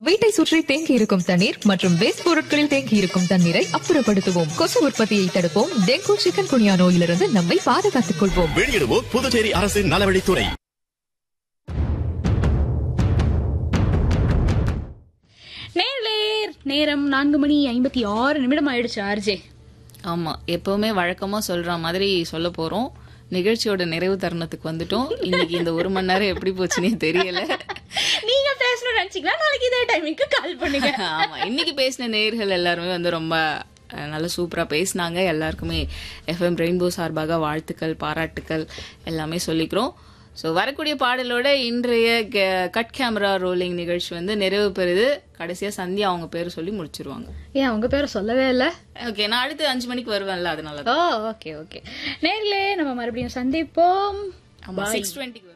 வீட்டை சுற்றி தேங்கி இருக்கும் தண்ணீர் மற்றும் வேஸ்ட் பொருட்களில் தேங்கி இருக்கும் தண்ணீரை அப்புறப்படுத்துவோம். கொசு உற்பத்தியை தடுப்போம். டெங்கு, சிக்கன் குனியா நோயிலிருந்து நம்மை பாதுகாத்துக் கொள்வோம். வெளியிடுவோம் புதுச்சேரி அரசின் நலவழித்துறை. நேரம் 4:56 ஆயிடுச்சு. ஆர்ஜே, ஆமா, எப்பவுமே வழக்கமா சொல்ற மாதிரி சொல்ல போறோம். நிகழ்ச்சியோட நிறைவு தருணத்துக்கு வந்துட்டோம். இன்னைக்கு இந்த 1 மணி நேரம் எப்படி போச்சுன்னே தெரியல. நீங்க பேசணும்னு நினைச்சீங்களா? நாளைக்கு இதே டைமிங்க்கு கால் பண்ணுங்க. ஆமா, இன்னைக்கு பேசின நேயர்கள் எல்லாருமே வந்து ரொம்ப நல்ல சூப்பரா பேசினாங்க. எல்லாருக்குமே FM ரெயின்போ சார்பாக வாழ்த்துக்கள், பாராட்டுக்கள் எல்லாமே சொல்லிக்கிறோம். ஸோ வரக்கூடிய பாடலோட இன்றைய கட் கேமரா ரோலிங் நிகழ்ச்சி வந்து நிறைவு பெறுது. கடைசியா சந்தியா அவங்க பேரை சொல்லி முடிச்சிருவாங்க. ஏன் அவங்க பேரை சொல்லவே இல்ல? ஓகே, நான் அடுத்து 5 மணிக்கு வருவேன்ல, அதனால. ஓகே. நேர்ல நம்ம மறுபடியும் சந்திப்போம். 6:20